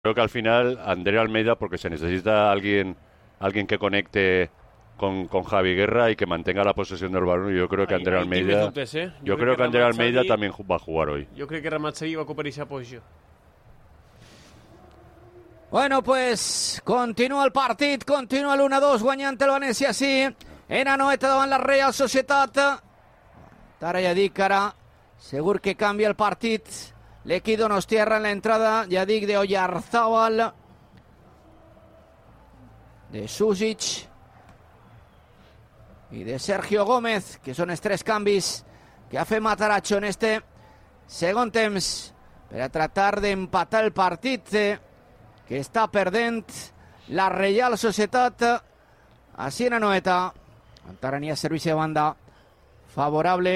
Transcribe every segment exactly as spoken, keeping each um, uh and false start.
Creo que al final Ander Almeida, porque se necesita alguien, alguien que conecte con, con Javi Guerra y que mantenga la posesión del balón. Y yo creo que Ander Almeida, dubtes, eh? yo, yo creo que Ander Almeida también va a jugar hoy. Yo creo que Ramatxavi va a ocupar esa posición. Bueno, pues continua el partit, continua l'u a dos, guanyant el València, sí. En Anoeta davant la Real Societat. Ara ja dic que ara segur que canvia el partit. L'equip donostiarra en la entrada, ja dic, de Oyarzábal, de Susic i de Sergio Gómez, que són els tres canvis que ha fet Matarazzo en este segon temps per a tratar d'empatar el partit que està perdent la Real Societat així en Anoeta. Encara n'hi ha servici de banda favorable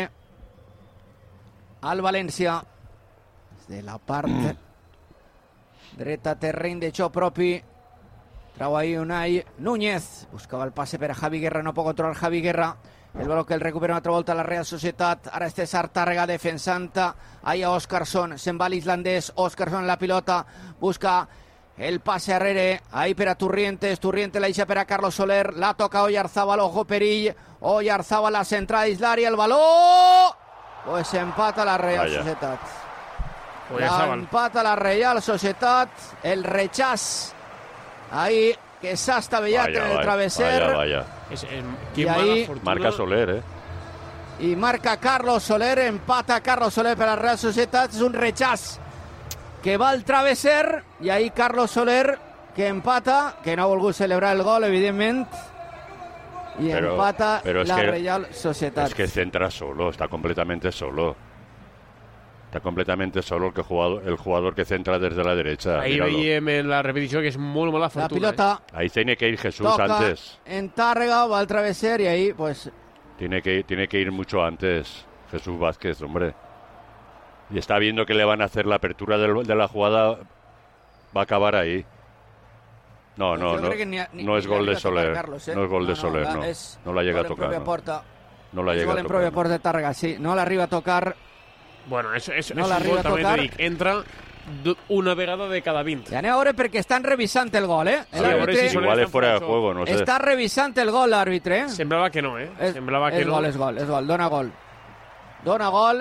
al València. De la part mm. dreta, terreny de joc propi, trau ahí Unai Núñez, buscava el passe per a Javi Guerra, no pot controlar Javi Guerra, el baló que el recupera una altra volta a la Real Societat. Ara este César Tàrrega defensant ahí a Óscarson, se'n va l'islandès, Óscarson en la pilota, busca el passe arrere, ahí per a Turrientes, Turrientes la deixa per a Carlos Soler, la toca Oyarzábal, ojo perill, Oyarzábal la centrada dins l'àrea, el baló, pues empata la Real Vaya. Societat. L'empat a la Real Societat, el rechaç ahí que s'ha estavellat en el travesser. Vaya, vaya. Es, es, I ahí marca Soler, eh? I marca Carlos Soler, empata Carlos Soler per la Real Societat. És un rechaç que va al travesser i ahí Carlos Soler que empata, que no ha volgut celebrar el gol, evidentment, i pero, empata pero la que, Real Societat. Es que centra solo, está completamente solo. Está completamente solo el, que jugador, el jugador que centra desde la derecha. Ahí veiem en la repetició que és molt mala fortuna. La pilota. Eh. Ahí tiene que ir Jesús toca antes. En Tàrrega, va al travesser y ahí pues... Tiene que, tiene que ir mucho antes Jesús Vázquez, hombre. Y está viendo que le van a hacer la apertura de, de la jugada. Va a acabar ahí. No, no, no. Ni, ni, no es gol de Soler. Carlos, ¿eh? No es gol no, de Soler, no. No, es no la llega a tocar. No, no la llega a tocar. En propia porta de Tàrrega, sí. No l'arriba a tocar. Bueno, eso, eso, no eso és molt, també t'ho dic. Entra una vegada de cada vint. Ja anem a veure perquè estan revisant el gol, eh? Sí, si igual és fora de juego, no sé. Està revisant el gol l'àrbitre, eh? Semblava que no, eh? Es, Semblava que és no. gol, és gol, és gol. Dona gol. Dona gol.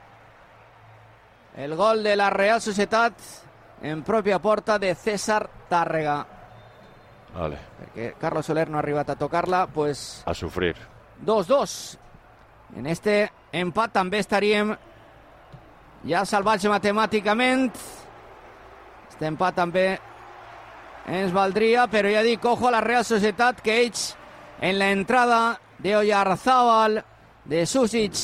El gol de la Real Societat en pròpia porta de César Tàrrega. Vale. Perquè Carlos Soler no ha arribat a tocar-la, pues... A sufrir. dos dos. En este empat també estaríem ja salvatge matemàticament. Este empat també ens valdria, però ja dic, ojo a la Real Societat, que ells en la entrada de Oyarzábal, de Susic,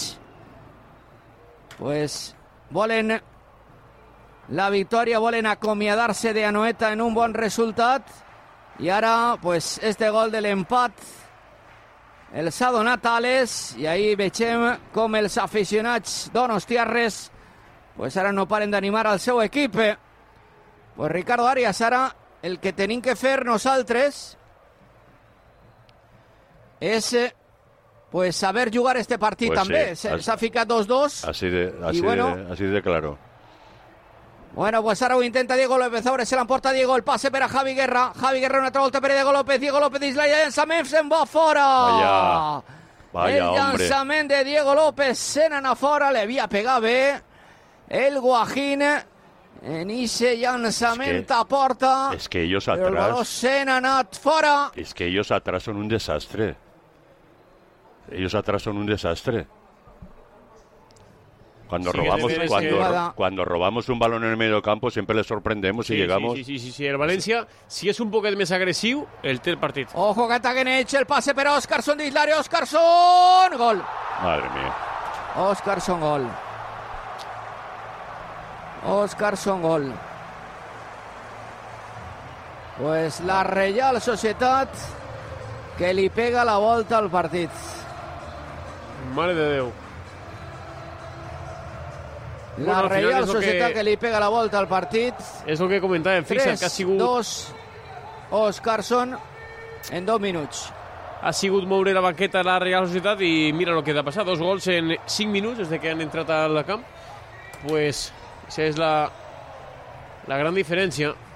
pues volen la victòria, volen acomiadar-se de Anoeta en un bon resultat, i ara pues este gol de l'empat els ha donat ales, i ahí vegem com els aficionats donostiarres pues ara no paren d'animar al seu equip. Pues Ricardo Arias, ara el que tenim que fer nosaltres és pues saber jugar este partit pues també. Sí. S'ha ficat dos dos. Así de, así, bueno, de, así de claro. Bueno, pues ara ho intenta Diego López, ahora se l'emporta Diego, el passe per a Javi Guerra, Javi Guerra una altra volta per a Diego López, Diego López dins l'àrea, llançament, se'n va fora! Vaya, vaya, el llançament hombre. de Diego López, se n'anà fora, le havia pegat bé el Guajín en ese llançament es que, a porta, es que ellos però el baló atrás, se n'ha anat fora. es que ellos atrás son un desastre. Ellos atrás son un desastre. Cuando, sí, robamos, que cuando, que... cuando robamos un balón en el medio campo siempre les sorprendemos sí, y llegamos... Sí, sí, sí, sí, sí. El València, si és un poquet més agressiu, el té el partit. Ojo que ataquen ells, el passe per a Óscarson dins l'àrea, Óscarson! Gol! Madre mía. Óscarson, gol. Óscarson, gol. Pues la Real Societat que li pega la volta al partit. Mare de Déu. La bueno, Real Societat que... que li pega la volta al partit. És el que comentàvem, fixa't que ha sigut... tres dos, Óscarson en dos minuts. Ha sigut moure la banqueta a la Real Societat i mira el que ha passat, dos gols en cinc minuts des de que han entrat al camp. Pues, esa és la, la gran diferència.